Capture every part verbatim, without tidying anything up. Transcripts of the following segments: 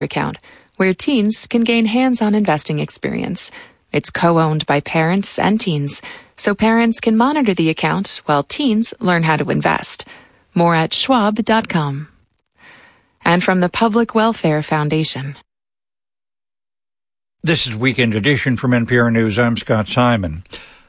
account, where teens can gain hands-on investing experience. It's co-owned by parents and teens, so parents can monitor the account while teens learn how to invest. More at schwab dot com. And from the Public Welfare Foundation. This is Weekend Edition from N P R News. I'm Scott Simon.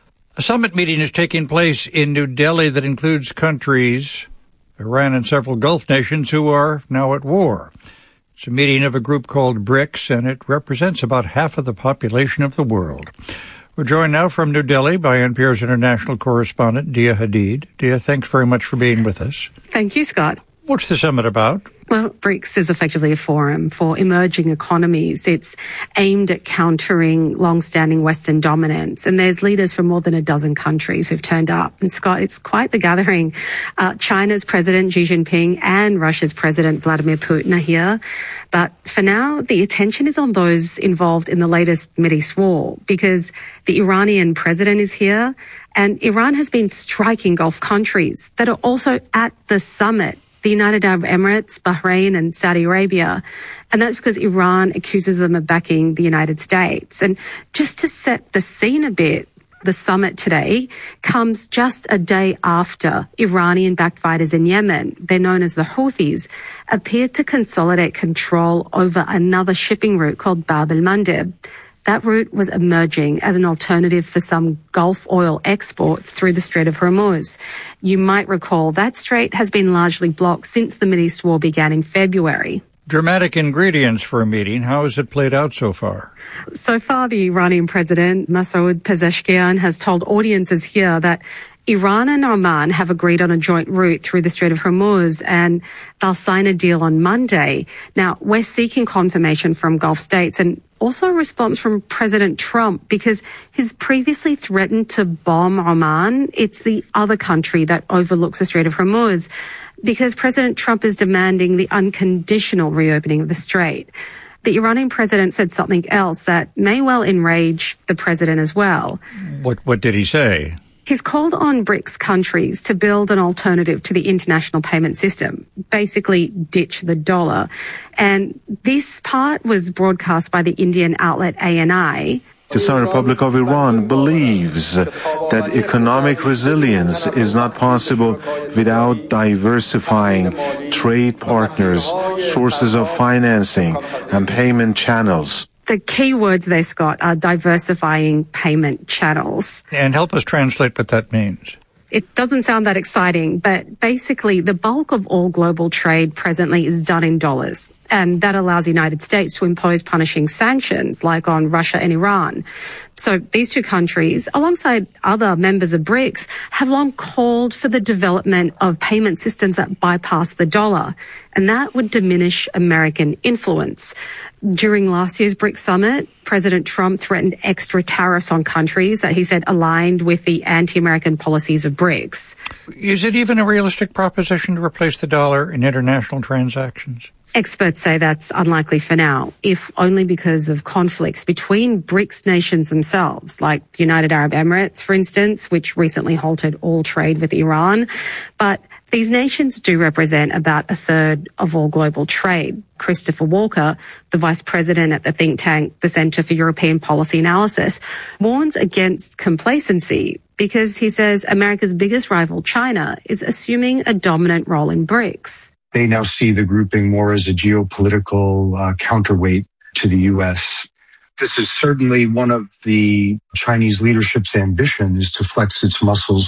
A summit meeting is taking place in New Delhi that includes countries, Iran and several Gulf nations, who are now at war. It's a meeting of a group called BRICS, and it represents about half of the population of the world. We're joined now from New Delhi by N P R's international correspondent, Dia Hadid. Dia, thanks very much for being with us. Thank you, Scott. What's the summit about? Well, BRICS is effectively a forum for emerging economies. It's aimed at countering long-standing Western dominance. And there's leaders from more than a dozen countries who've turned up. And Scott, it's quite the gathering. Uh, China's President Xi Jinping and Russia's President Vladimir Putin are here. But for now, the attention is on those involved in the latest Mideast war, because the Iranian president is here. And Iran has been striking Gulf countries that are also at the summit. The United Arab Emirates, Bahrain and Saudi Arabia. And that's because Iran accuses them of backing the United States. And just to set the scene a bit, the summit today comes just a day after Iranian-backed fighters in Yemen, they're known as the Houthis, appeared to consolidate control over another shipping route called Bab el-Mandeb. That route was emerging as an alternative for some Gulf oil exports through the Strait of Hormuz. You might recall that strait has been largely blocked since the Mideast war began in February. Dramatic ingredients for a meeting. How has it played out so far? So far, the Iranian president, Masoud Pezeshkian, has told audiences here that Iran and Oman have agreed on a joint route through the Strait of Hormuz, and they'll sign a deal on Monday. Now, we're seeking confirmation from Gulf states and also a response from President Trump, because he's previously threatened to bomb Oman. It's the other country that overlooks the Strait of Hormuz, because President Trump is demanding the unconditional reopening of the strait. The Iranian president said something else that may well enrage the president as well. What, what did he say? He's called on BRICS countries to build an alternative to the international payment system, basically ditch the dollar. And this part was broadcast by the Indian outlet A N I. The Islamic Republic of Iran believes that economic resilience is not possible without diversifying trade partners, sources of financing, and payment channels. The key words there, Scott, are diversifying payment channels. And help us translate what that means. It doesn't sound that exciting, but basically the bulk of all global trade presently is done in dollars. And that allows the United States to impose punishing sanctions like on Russia and Iran. So these two countries, alongside other members of BRICS, have long called for the development of payment systems that bypass the dollar. And that would diminish American influence. During last year's BRICS summit, President Trump threatened extra tariffs on countries that he said aligned with the anti-American policies of BRICS. Is it even a realistic proposition to replace the dollar in international transactions? Experts say that's unlikely for now, if only because of conflicts between BRICS nations themselves, like the United Arab Emirates, for instance, which recently halted all trade with Iran. But these nations do represent about a third of all global trade. Christopher Walker, the vice president at the think tank, the Centre for European Policy Analysis, warns against complacency because he says America's biggest rival, China, is assuming a dominant role in BRICS. They now see the grouping more as a geopolitical uh, counterweight to the U S. This is certainly one of the Chinese leadership's ambitions to flex its muscles.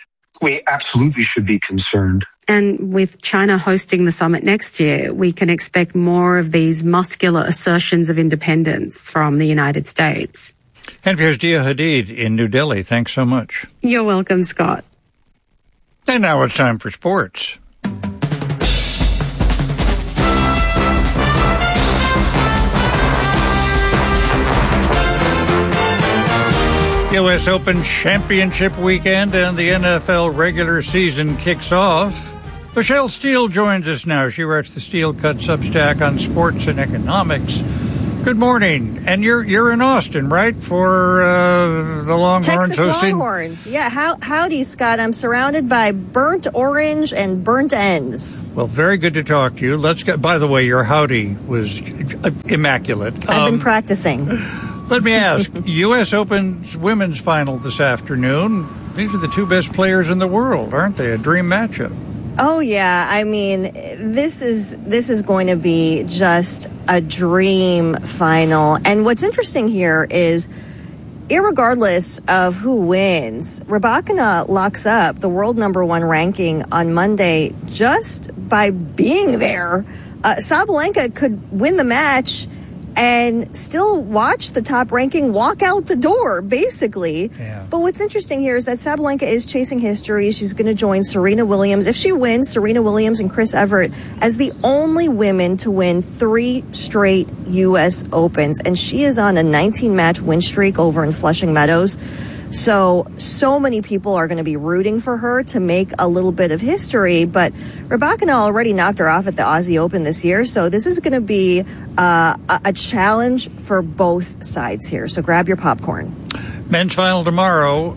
We absolutely should be concerned. And with China hosting the summit next year, we can expect more of these muscular assertions of independence from the United States. N P R's Dia Hadid in New Delhi. Thanks so much. You're welcome, Scott. And now it's time for sports. U S Open Championship weekend and the N F L regular season kicks off. Michelle Steele joins us now. She writes the Steel Cut Substack on sports and economics. Good morning. And you're you're in Austin, right, for uh, the Longhorns Texas hosting? Longhorns. Yeah, how, howdy, Scott. I'm surrounded by burnt orange and burnt ends. Well, very good to talk to you. Let's get, by the way, your howdy was immaculate. I've um, been practicing. Let me ask, U S Open's women's final this afternoon. These are the two best players in the world, aren't they? A dream matchup. Oh yeah, I mean, this is this is going to be just a dream final. And what's interesting here is, irregardless of who wins, Rybakina locks up the world number one ranking on Monday just by being there. Uh, Sabalenka could win the match and still watch the top ranking walk out the door, basically. Yeah. But what's interesting here is that Sabalenka is chasing history. She's going to join Serena Williams. If she wins, Serena Williams and Chris Evert as the only women to win three straight U S Opens. And she is on a nineteen-match win streak over in Flushing Meadows. So, so many people are going to be rooting for her to make a little bit of history. But Rybakina already knocked her off at the Aussie Open this year. So this is going to be uh, a, a challenge for both sides here. So grab your popcorn. Men's final tomorrow.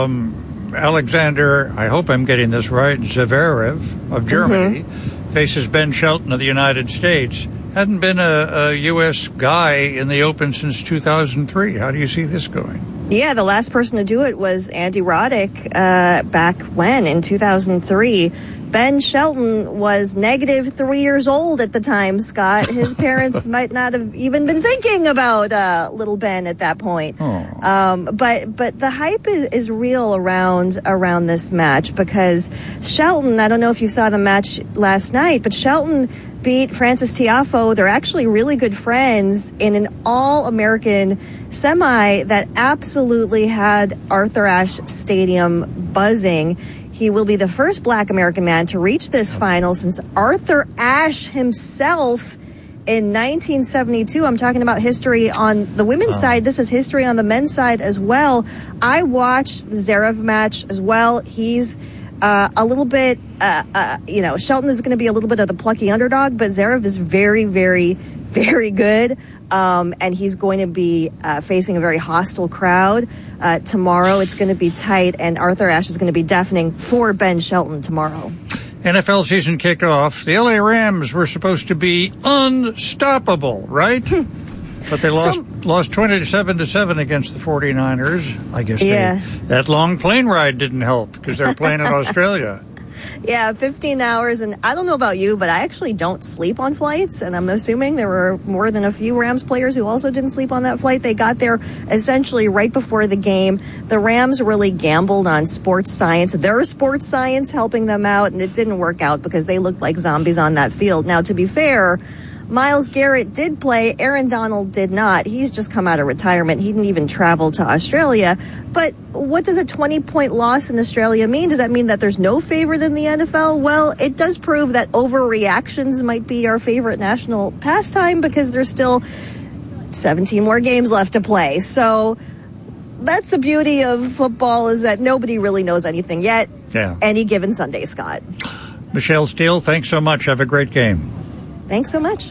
Um, Alexander, I hope I'm getting this right, Zverev of Germany, mm-hmm. faces Ben Shelton of the United States. Hadn't been a, a U S guy in the Open since two thousand three. How do you see this going? Yeah, the last person to do it was Andy Roddick uh, back when, in two thousand three. Ben Shelton was negative three years old at the time, Scott. His parents might not have even been thinking about uh, little Ben at that point. Um, but but the hype is, is real around around this match because Shelton, I don't know if you saw the match last night, but Shelton beat Frances Tiafoe. They're actually really good friends in an all-American semi that absolutely had Arthur Ashe Stadium buzzing. He will be the first black American man to reach this final since Arthur Ashe himself in nineteen seventy-two. I'm talking about history on the women's oh. side. This is history on the men's side as well. I watched the Zverev match as well. He's uh, a little bit, uh, uh, you know, Shelton is going to be a little bit of the plucky underdog, but Zverev is very, very, very good. Um, and he's going to be uh, facing a very hostile crowd uh, tomorrow. It's going to be tight, and Arthur Ashe is going to be deafening for Ben Shelton tomorrow. N F L season kicked off. The L A Rams were supposed to be unstoppable, right? But they lost so, lost twenty-seven to seven against the forty-niners. I guess yeah. they, that long plane ride didn't help because they're playing in Australia. Yeah, fifteen hours, and I don't know about you, but I actually don't sleep on flights, and I'm assuming there were more than a few Rams players who also didn't sleep on that flight. They got there essentially right before the game. The Rams really gambled on sports science. Their sports science helping them out, and it didn't work out because they looked like zombies on that field. Now, to be fair, Myles Garrett did play. Aaron Donald did not. He's just come out of retirement. He didn't even travel to Australia. But what does a twenty-point loss in Australia mean? Does that mean that there's no favorite in the N F L? Well, it does prove that overreactions might be our favorite national pastime because there's still seventeen more games left to play. So that's the beauty of football, is that nobody really knows anything yet. Yeah. Any given Sunday, Scott. Michelle Steele, thanks so much. Have a great game. Thanks so much.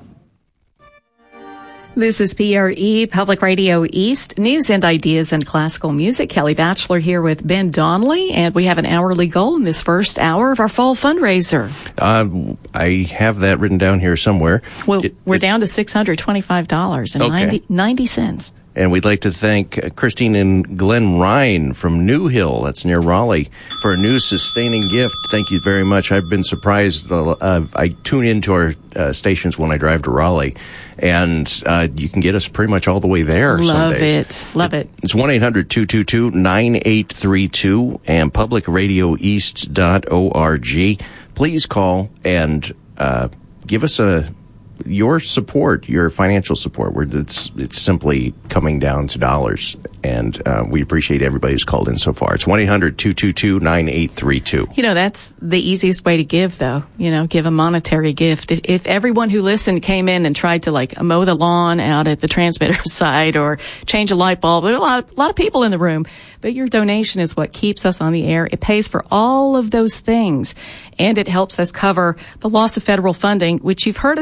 This is P R E, Public Radio East, news and ideas and classical music. Kelly Batchelor here with Ben Donnelly, and we have an hourly goal in this first hour of our fall fundraiser. Uh, I have that written down here somewhere. Well, it, we're down to six hundred twenty-five dollars and okay. ninety cents. And we'd like to thank Christine and Glenn Ryan from New Hill, that's near Raleigh, for a new sustaining gift. Thank you very much. I've been surprised. Uh, I tune into our uh, stations when I drive to Raleigh, and uh, you can get us pretty much all the way there. Love some days. it. Love it. It's one eight hundred two two two nine eight three two and public radio east dot org. Please call and uh, give us a your support, your financial support, where it's it's simply coming down to dollars, and uh, we appreciate everybody who's called in so far. It's one eight hundred two two two nine eight three two. You know, that's the easiest way to give, though. You know, give a monetary gift. If, if everyone who listened came in and tried to like mow the lawn out at the transmitter side or change a light bulb, there are a lot of, a lot of people in the room. But your donation is what keeps us on the air. It pays for all of those things, and it helps us cover the loss of federal funding, which you've heard us talk about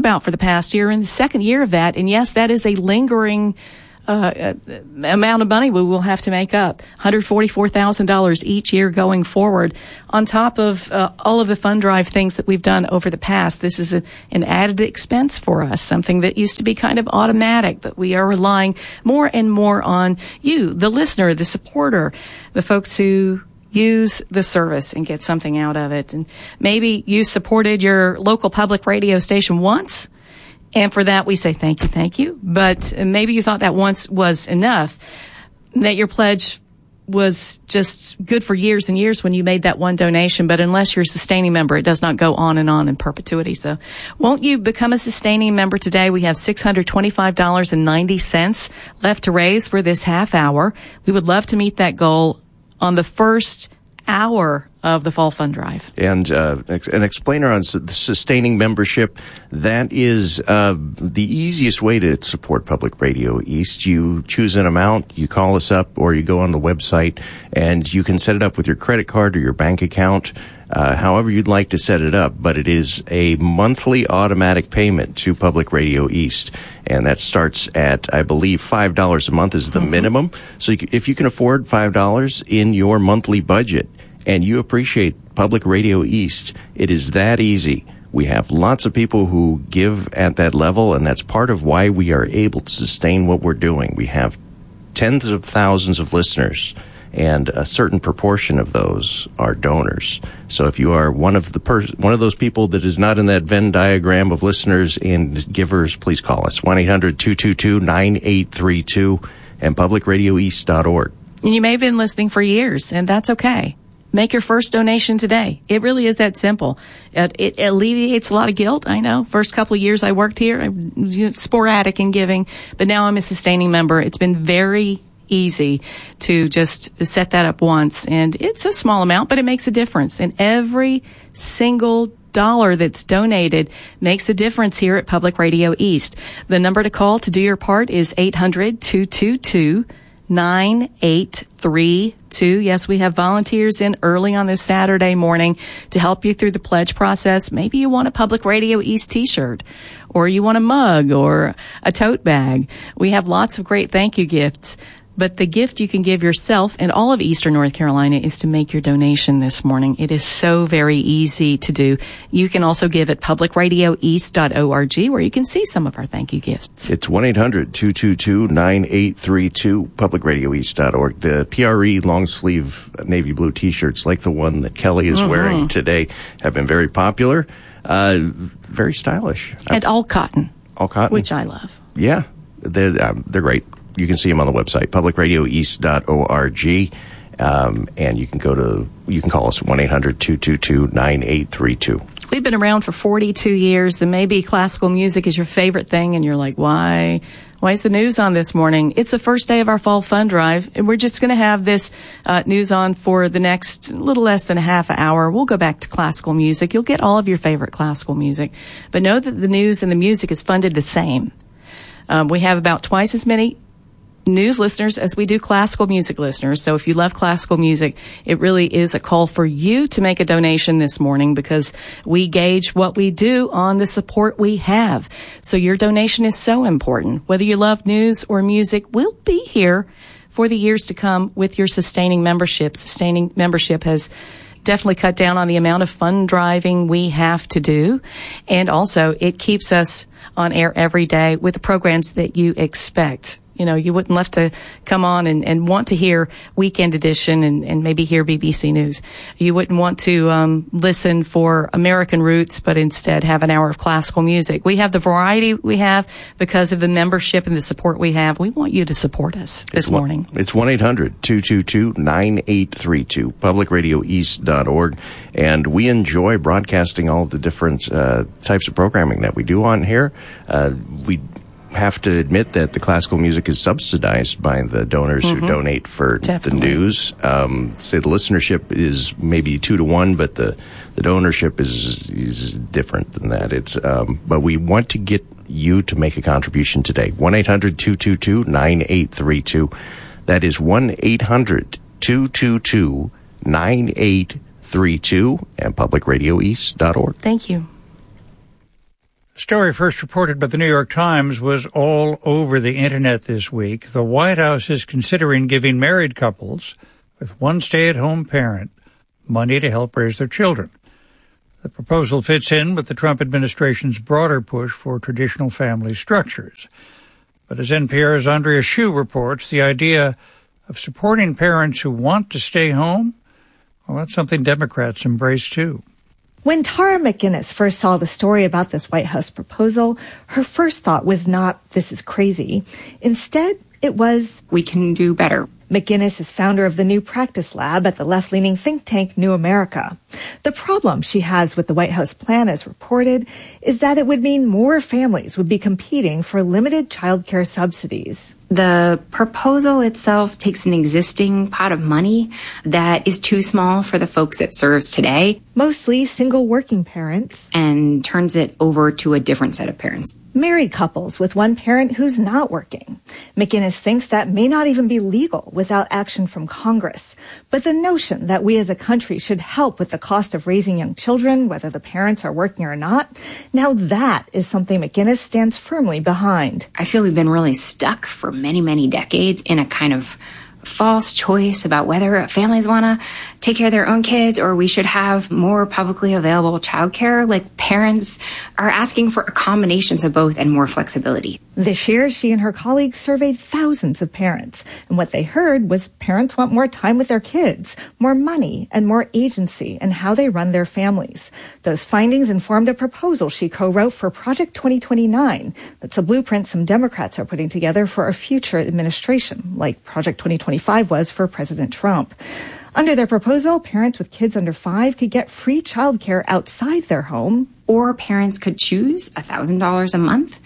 about for the past year, in the second year of that. And yes, that is a lingering uh, amount of money we will have to make up. one hundred forty-four thousand dollars each year going forward, on top of uh, all of the fund drive things that we've done over the past. This is a, an added expense for us, something that used to be kind of automatic, but we are relying more and more on you, the listener, the supporter, the folks who use the service and get something out of it. And maybe you supported your local public radio station once, and for that we say thank you, thank you. But maybe you thought that once was enough, that your pledge was just good for years and years when you made that one donation. But unless you're a sustaining member, it does not go on and on in perpetuity. So won't you become a sustaining member today? We have six hundred twenty-five dollars and ninety cents left to raise for this half hour. We would love to meet that goal on the first hour of the Fall Fund Drive. And uh, an explainer on su- sustaining membership, that is uh, the easiest way to support Public Radio East. You choose an amount, you call us up, or you go on the website, and you can set it up with your credit card or your bank account, uh, however you'd like to set it up. But it is a monthly automatic payment to Public Radio East. And that starts at, I believe, five dollars a month is the mm-hmm. minimum. So you, if you can afford five dollars in your monthly budget, and you appreciate Public Radio East, it is that easy. We have lots of people who give at that level, and that's part of why we are able to sustain what we're doing. We have tens of thousands of listeners, and a certain proportion of those are donors. So if you are one of the pers- one of those people that is not in that Venn diagram of listeners and givers, please call us, one eight hundred two two two nine eight three two and public radio east dot org. And you may have been listening for years, and that's okay. Make your first donation today. It really is that simple. It, it alleviates a lot of guilt. I know. First couple of years I worked here, I was you know, sporadic in giving, but now I'm a sustaining member. It's been very easy to just set that up once, and it's a small amount, but it makes a difference. And every single dollar that's donated makes a difference here at Public Radio East. The number to call to do your part is eight hundred two two two nine eight three two. Yes, we have volunteers in early on this Saturday morning to help you through the pledge process. Maybe you want a Public Radio East t-shirt, or you want a mug or a tote bag. We have lots of great thank you gifts. But the gift you can give yourself and all of Eastern North Carolina is to make your donation this morning. It is so very easy to do. You can also give at public radio east dot org, where you can see some of our thank you gifts. It's one eight hundred two two two nine eight three two, public radio east dot org. The P R E long-sleeve navy blue T-shirts, like the one that Kelly is mm-hmm. wearing today, have been very popular, uh, very stylish. And all cotton. All cotton. Which I love. Yeah, they're, um, they're great. You can see them on the website, public radio east dot org, um, and you can go to, you can call us one eight hundred two two two nine eight three two. We've been around for forty-two years, and maybe classical music is your favorite thing, and you're like, why, why is the news on this morning? It's the first day of our Fall Fund Drive, and we're just going to have this uh, news on for the next little less than a half an hour. We'll go back to classical music. You'll get all of your favorite classical music, but know that the news and the music is funded the same. Um, we have about twice as many news listeners as we do classical music listeners. So if you love classical music, it really is a call for you to make a donation this morning, because we gauge what we do on the support we have. So your donation is so important. Whether you love news or music, we'll be here for the years to come with your sustaining membership. Sustaining membership has definitely cut down on the amount of fund driving we have to do. And also it keeps us on air every day with the programs that you expect. You know, you wouldn't love to come on and, and want to hear Weekend Edition and, and maybe hear B B C News. You wouldn't want to um, listen for American Roots, but instead have an hour of classical music. We have the variety we have because of the membership and the support we have. We want you to support us this it's morning. One, it's one eight hundred two two two nine eight three two, public radio east dot org. And we enjoy broadcasting all of the different uh, types of programming that we do on here. Uh, we have to admit that the classical music is subsidized by the donors mm-hmm. who donate for Definitely. the news. Um, say the listenership is maybe two to one, but the, the donorship is is different than that. It's um, but we want to get you to make a contribution today. one eight hundred two two two nine eight three two. That is one eight hundred two two two nine eight three two and public radio east dot org. Thank you. A story first reported by the New York Times was all over the internet this week. The White House is considering giving married couples with one stay-at-home parent money to help raise their children. The proposal fits in with the Trump administration's broader push for traditional family structures. But as N P R's Andrea Hsu reports, the idea of supporting parents who want to stay home, well, that's something Democrats embrace too. When Tara McGinnis first saw the story about this White House proposal, her first thought was not, this is crazy. Instead, it was, we can do better. McGinnis is founder of the New Practice Lab at the left-leaning think tank New America. The problem she has with the White House plan, as reported, is that it would mean more families would be competing for limited child care subsidies. The proposal itself takes an existing pot of money that is too small for the folks it serves today, mostly single working parents, and turns it over to a different set of parents. Married couples with one parent who's not working. McGinnis thinks that may not even be legal without action from Congress. But the notion that we as a country should help with the cost of raising young children, whether the parents are working or not, now that is something McGinnis stands firmly behind. I feel we've been really stuck for many, many decades in a kind of false choice about whether families want to take care of their own kids or we should have more publicly available childcare. Like, parents are asking for combinations of both and more flexibility. This year, she and her colleagues surveyed thousands of parents, and what they heard was parents want more time with their kids, more money, and more agency in how they run their families. Those findings informed a proposal she co-wrote for Project twenty twenty-nine. That's a blueprint some Democrats are putting together for a future administration, like Project twenty twenty-five was for President Trump. Under their proposal, parents with kids under five could get free childcare outside their home. Or parents could choose one thousand dollars a month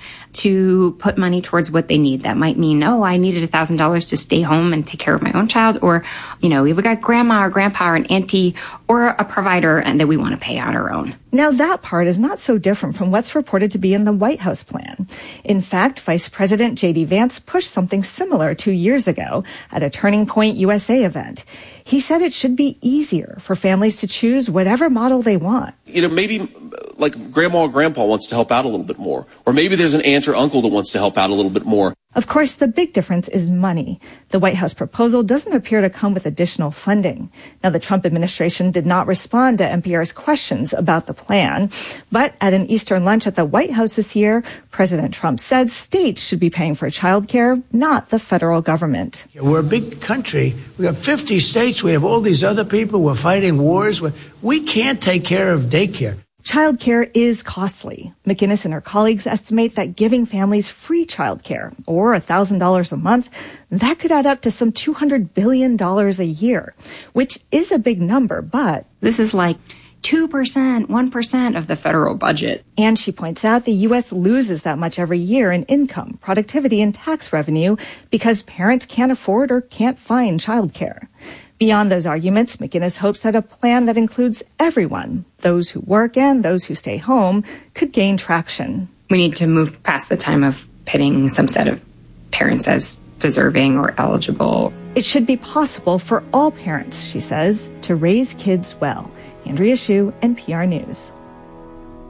to put money towards what they need. That might mean, oh, I needed one thousand dollars to stay home and take care of my own child. Or, you know, we've got grandma or grandpa or an auntie or a provider and that we want to pay out our own. Now, that part is not so different from what's reported to be in the White House plan. In fact, Vice President J D Vance pushed something similar two years ago at a Turning Point U S A event. He said it should be easier for families to choose whatever model they want. You know, maybe like grandma or grandpa wants to help out a little bit more. Or maybe there's an aunt or uncle that wants to help out a little bit more. Of course, the big difference is money. The White House proposal doesn't appear to come with additional funding. Now, the Trump administration did not respond to N P R's questions about the plan. But at an Easter lunch at the White House this year, President Trump said states should be paying for child care, not the federal government. We're a big country. We have fifty states. We have all these other people. We're fighting wars. We can't take care of daycare. Childcare is costly. McGinnis and her colleagues estimate that giving families free childcare, or one thousand dollars a month, that could add up to some two hundred billion dollars a year, which is a big number, but this is like two percent, one percent of the federal budget. And she points out the U S loses that much every year in income, productivity, and tax revenue because parents can't afford or can't find childcare. Beyond those arguments, McGinnis hopes that a plan that includes everyone, those who work and those who stay home, could gain traction. We need to move past the time of pitting some set of parents as deserving or eligible. It should be possible for all parents, she says, to raise kids well. Andrea Hsu, N P R News.